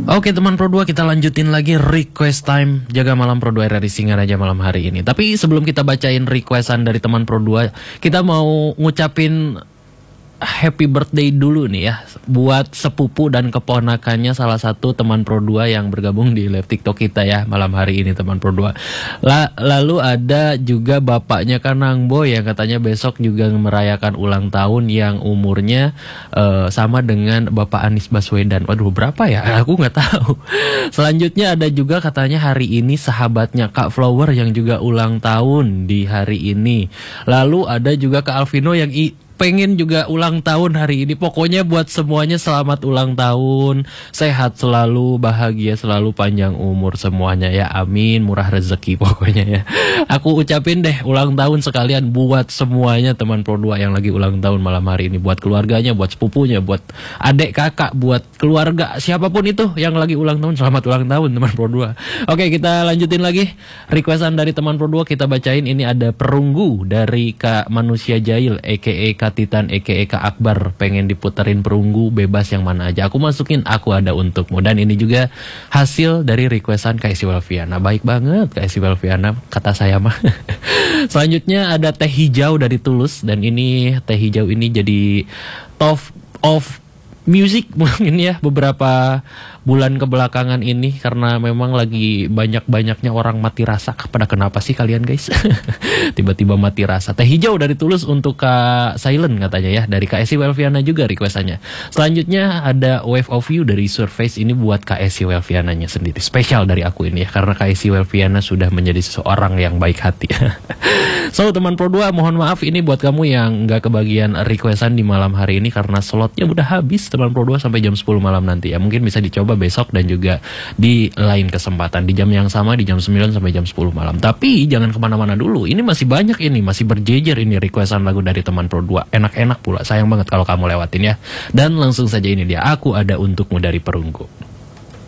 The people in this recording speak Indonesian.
Oke teman Pro 2, kita lanjutin lagi request time Jaga Malam Pro 2 RRI Singaraja malam hari ini. Tapi sebelum kita bacain requestan dari teman Pro 2, kita mau ngucapin happy birthday dulu nih ya buat sepupu dan keponakannya salah satu teman Pro 2 yang bergabung di live TikTok kita ya malam hari ini teman Pro 2. Lalu ada juga bapaknya Kanang Boy yang katanya besok juga merayakan ulang tahun yang umurnya sama dengan Bapak Anies Baswedan. Waduh, berapa ya? Aku nggak tahu. Selanjutnya ada juga katanya hari ini sahabatnya Kak Flower yang juga ulang tahun di hari ini. Lalu ada juga Kak Alvino yang pengen juga ulang tahun hari ini. Pokoknya buat semuanya selamat ulang tahun, sehat selalu, bahagia selalu, panjang umur semuanya ya, amin, murah rezeki pokoknya ya. Aku ucapin deh ulang tahun sekalian buat semuanya teman Pro 2 yang lagi ulang tahun malam hari ini. Buat keluarganya, buat sepupunya, buat adik kakak, buat keluarga, siapapun itu yang lagi ulang tahun, selamat ulang tahun teman Pro 2. Oke, kita lanjutin lagi requestan dari teman Pro 2. Kita bacain, ini ada Perunggu dari Kak Manusia Jahil a.k.a. Titan aka Kak Akbar, pengen diputerin Perunggu bebas yang mana aja aku masukin, aku ada untukmu. Dan ini juga hasil dari requestan Kak Esi Welviana. Baik banget Kak Esi Welviana, kata saya mah. Selanjutnya ada Teh Hijau dari Tulus, dan ini Teh Hijau ini jadi top of music mungkin ya beberapa bulan kebelakangan ini, karena memang lagi banyak-banyaknya orang mati rasa. Pada kenapa sih kalian guys? Tiba-tiba mati rasa. Teh Hijau dari Tulus untuk Kak Silent katanya ya, dari Kak Esi Welviana juga requestannya. Selanjutnya ada Wave of You dari Surface, ini buat Kak Esi Welviananya sendiri, spesial dari aku ini ya, karena Kak Esi Welviana sudah menjadi seseorang yang baik hati. So teman Pro 2, mohon maaf ini buat kamu yang nggak kebagian requestan di malam hari ini karena slotnya udah habis teman Pro 2 sampai jam 10 malam nanti ya. Mungkin bisa dicoba besok dan juga di lain kesempatan di jam yang sama, di jam 9 sampai jam 10 malam. Tapi jangan kemana-mana dulu, ini masih banyak, ini masih berjejer ini requestan lagu dari teman Pro 2. Enak-enak pula, sayang banget kalau kamu lewatin ya. Dan langsung saja ini dia, Aku Ada Untukmu dari Perunggu.